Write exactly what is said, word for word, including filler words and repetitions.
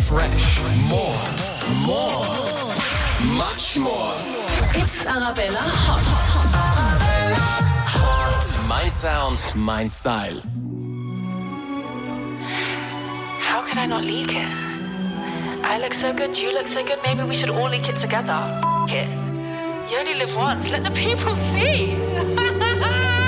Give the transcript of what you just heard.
fresh. More. More. Much more. It's Arabella Hot. Hot. My sound, my style. How could I not leak it? I look so good, you look so good, maybe we should all leak it together. F*** it. You only live once, let the people see.